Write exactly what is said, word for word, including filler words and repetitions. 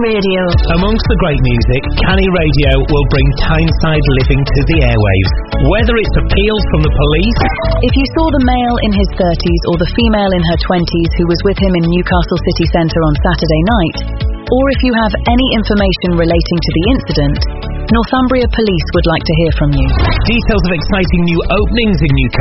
Radio. Amongst the great music, Canny Radio will bring Tyneside living to the airwaves. Whether it's appeals from the police... If you saw the male in his thirties or the female in her twenties who was with him in Newcastle city centre on Saturday night, or if you have any information relating to the incident, Northumbria Police would like to hear from you. Details of exciting new openings in Newcastle